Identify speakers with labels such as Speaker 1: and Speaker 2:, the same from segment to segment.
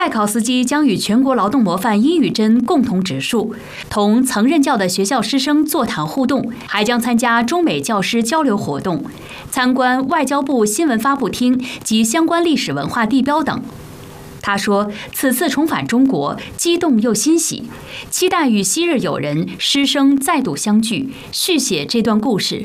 Speaker 1: 塞考斯基将与全国劳动模范殷宇珍共同植树，同曾任教的学校师生座谈互动，还将参加中美教师交流活动，参观外交部新闻发布厅及相关历史文化地标等。他说：“此次重返中国，激动又欣喜，期待与昔日友人、师生再度相聚，续写这段故事。”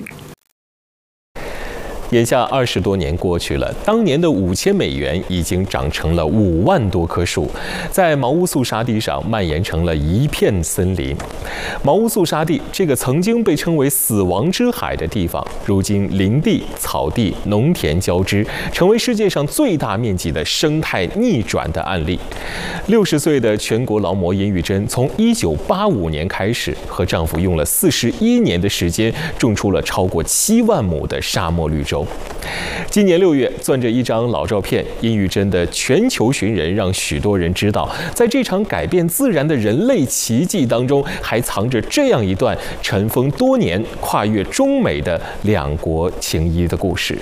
Speaker 2: 眼下20多年过去了，当年的5000美元已经长成了5万多棵树，在毛乌素沙地上蔓延成了一片森林。毛乌素沙地这个曾经被称为死亡之海的地方，如今林地、草地、农田交织，成为世界上最大面积的生态逆转的案例。60岁的全国劳模殷宇珍，从1985年开始，和丈夫用了41年的时间，种出了超过7万亩的沙漠绿洲。今年6月，攥着一张老照片，殷宇珍的全球寻人让许多人知道，在这场改变自然的人类奇迹当中，还藏着这样一段尘封多年、跨越中美的两国情谊的故事。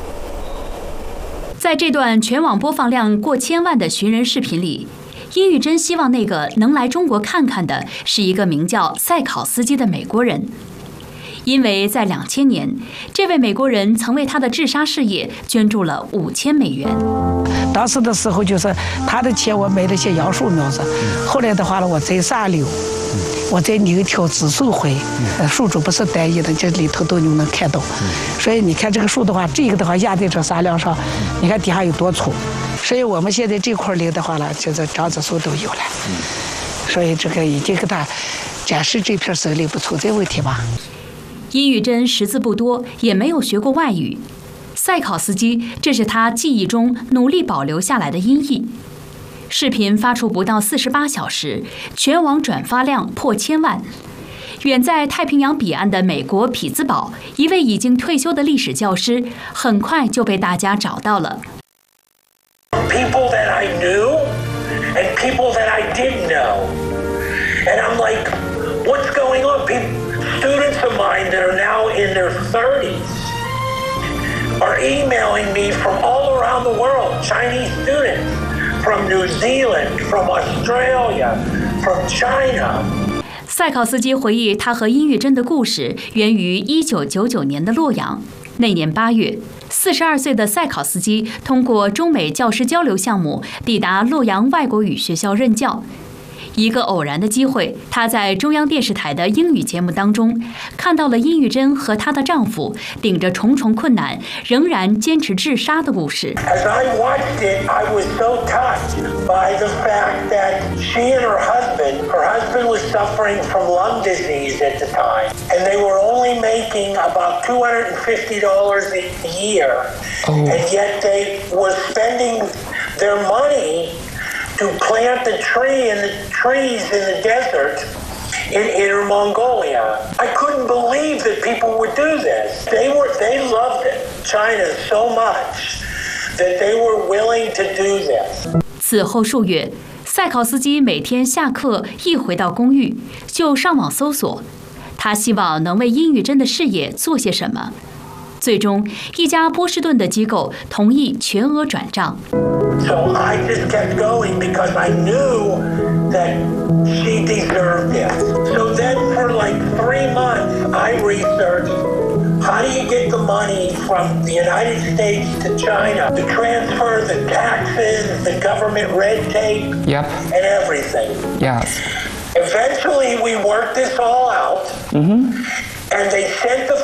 Speaker 1: 在这段全网播放量过1000万的寻人视频里，殷宇珍希望那个能来中国看看的是一个名叫塞考斯基的美国人。因为在2000年，这位美国人曾为他的治沙事业捐助了5000美元。
Speaker 3: 当时的时候，就是他的钱我买了些杨树苗子，后来的话呢，我栽沙柳，我再扭一条紫树灰，树株不是单一的，这里头都能看到。所以你看这个树的话，这个的话压在这沙梁上，你看底下有多粗。所以我们现在这块林的话呢，就是长子树都有了。所以这个已经给他展示这片森林不存在问题吧。
Speaker 1: 殷宇珍识字不多，也没有学过外语。塞考斯基，这是他记忆中努力保留下来的音译。视频发出不到48小时，全网转发量破1000万。远在太平洋彼岸的美国匹兹堡，一位已经退休的历史教师，很快就被大家找到了。
Speaker 4: People that I knew and people that I didn't know, and I'm like, what's going on? Students of mine that are now in their 30s are emailing me from all around the world, Chinese students from New Zealand, from Australia, from China.
Speaker 1: 塞考斯基回忆，他和殷宇珍的故事源于1999年的洛阳。那年8月，42岁的塞考斯基通过中美教师交流项目抵达洛阳外国语学校任教。一个偶然的机会，她在中央电视台的英语节目当中看到了殷宇珍和她的丈夫顶着重重困难，仍然坚持治沙的故事。
Speaker 4: As I watched it, I was so touched by the fact that she and her husband was suffering from lung disease at the time, and they were only making about $250 a year, and yet they were spending their money to plant the trees in the desert in Inner Mongolia. I couldn't believe that people would do this. They loved China so much that they were willing to do this.
Speaker 1: 此后数月，塞考斯基每天下课一回到公寓，就上网搜索，他希望能为殷宇珍的事业做些什么。最终，一家波士顿的机构同意全额转账。
Speaker 4: So I just kept going because I knew that she deserved it. So then for like 3 months, I researched how do you get the money from the United States to China, to transfer the taxes, the government red tape, and everything.
Speaker 5: Yes.
Speaker 4: Eventually, we worked this all out. And they sent the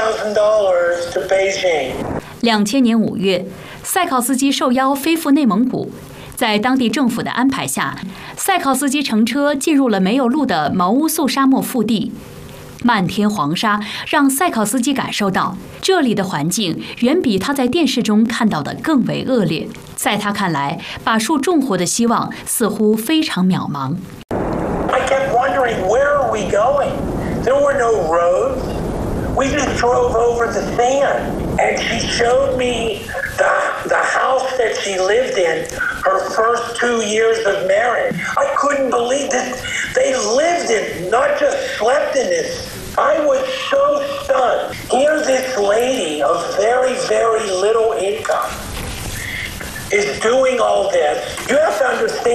Speaker 4: $5,000 to Beijing.
Speaker 1: 2000年5月，塞考斯基受邀飞赴内蒙古，在当地政府的安排下，塞考斯基乘车进入了没有路的毛乌素沙漠腹地。漫天黄沙让塞考斯基感受到，这里的环境远比他在电视中看到的更为恶劣。在他看来，把树种活的希望似乎非常渺茫。
Speaker 4: I kept wondering, where are we going? There were no roads. We just drove over the sand. And she showed me the house that she lived in her first 2 years of marriage. I couldn't believe this. They lived in, not just slept in this. I was so stunned. Here this lady of very, very little income is doing all this. You have to understand